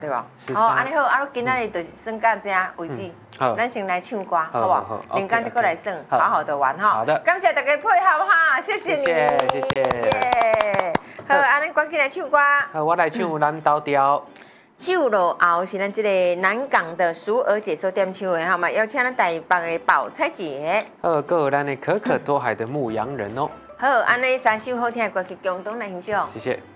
对吧？哦，安尼好，啊，今仔日就算到这为止。好，咱先来唱歌，好不好？连干再过来算，好好的玩哈。 好的， 感谢大家配合哈，谢谢你， 谢谢。 耶！好，安尼赶紧来唱歌。 好，我来唱《南投调》。 酒落后是咱这个南港的淑儿姐所点唱的，好嘛？邀请咱台北的宝钗姐。 还有咱的可可托海的牧羊人哦。 好，安尼3首好听的歌曲共同来欣赏。 谢谢。